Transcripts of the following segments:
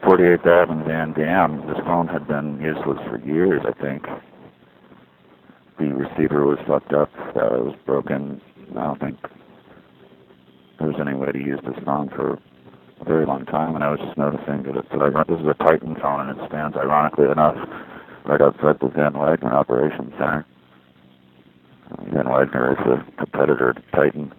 48th Ave in Van Dam. This phone had been useless for years, I think. The receiver was fucked up. It was broken. I don't think there was any way to use this phone for a very long time, and I was just noticing that this is a Titan phone, and it stands, ironically enough, right outside the Van Wagner Operations Center. Van Wagner is a competitor to Titan,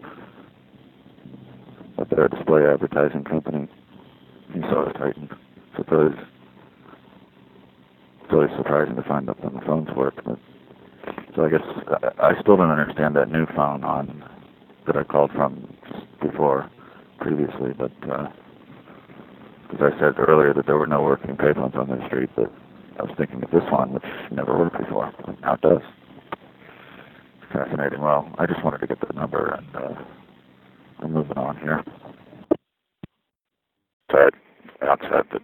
but they're a display advertising company. And so is Titan. So it's always surprising to find out when the phones work. But, so I guess I still don't understand that new phone that I called from previously, but because I said earlier that there were no working payphones on the street, but I was thinking of this one, which never worked before. Now it does. Fascinating. Well, I just wanted to get the number, and we're moving on here. Outside that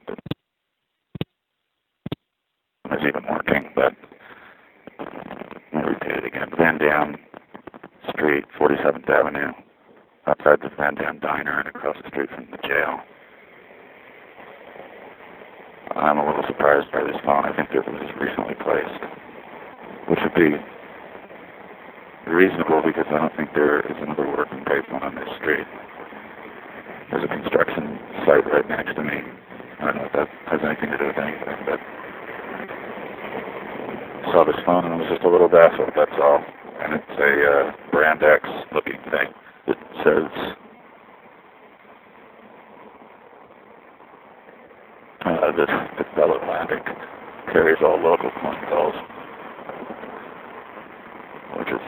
is even working, but I'll repeat it again. Van Dam Street, 47th Avenue, outside the Van Dam Diner and across the street from the jail. I'm a little surprised by this phone. I think it was recently placed, which would be reasonable because I don't think there is another working payphone on this street. There's a construction site right next to me. I don't know if that has anything to do with anything, but I saw this phone and it was just a little baffled, that's all. And it's a Brand X looking thing. It says this Bell Atlantic carries all local phone calls, which is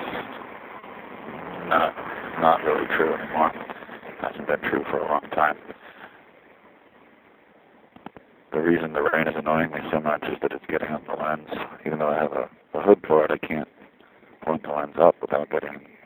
not really true anymore. Hasn't been true for a long time. The reason the rain is annoying me so much is that it's getting on the lens. Even though I have a hood for it, I can't point the lens up without getting